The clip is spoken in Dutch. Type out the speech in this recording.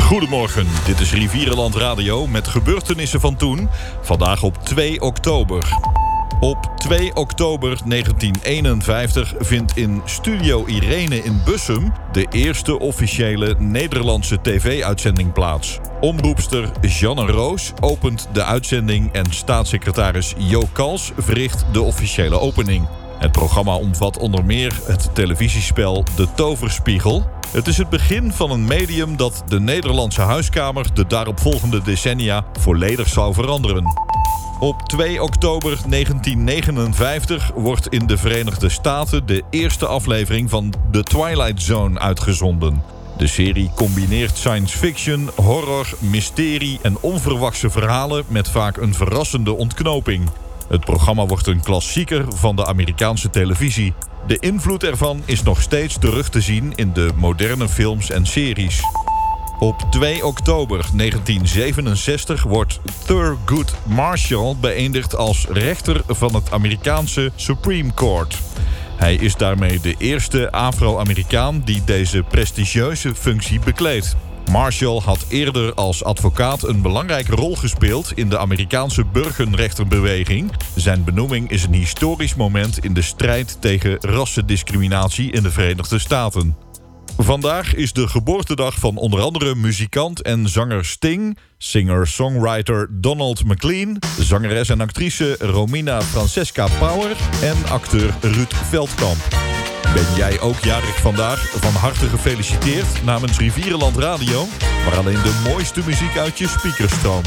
Goedemorgen, dit is Rivierenland Radio met gebeurtenissen van toen. Vandaag op 2 oktober. Op 2 oktober 1951 vindt in Studio Irene in Bussum de eerste officiële Nederlandse tv-uitzending plaats. Omroepster Jeanne Roos opent de uitzending en staatssecretaris Jo Kals verricht de officiële opening. Het programma omvat onder meer het televisiespel De Toverspiegel. Het is het begin van een medium dat de Nederlandse huiskamer de daaropvolgende decennia volledig zou veranderen. Op 2 oktober 1959 wordt in de Verenigde Staten de eerste aflevering van The Twilight Zone uitgezonden. De serie combineert science fiction, horror, mysterie en onverwachte verhalen met vaak een verrassende ontknoping. Het programma wordt een klassieker van de Amerikaanse televisie. De invloed ervan is nog steeds terug te zien in de moderne films en series. Op 2 oktober 1967 wordt Thurgood Marshall beëindigd als rechter van het Amerikaanse Supreme Court. Hij is daarmee de eerste Afro-Amerikaan die deze prestigieuze functie bekleedt. Marshall had eerder als advocaat een belangrijke rol gespeeld in de Amerikaanse burgerrechtenbeweging. Zijn benoeming is een historisch moment in de strijd tegen rassendiscriminatie in de Verenigde Staten. Vandaag is de geboortedag van onder andere muzikant en zanger Sting, singer-songwriter Donald McLean, zangeres en actrice Romina Francesca Power en acteur Ruud Veldkamp. Ben jij ook jarig vandaag? Van harte gefeliciteerd namens Rivierenland Radio, waar alleen de mooiste muziek uit je speakers stroomt.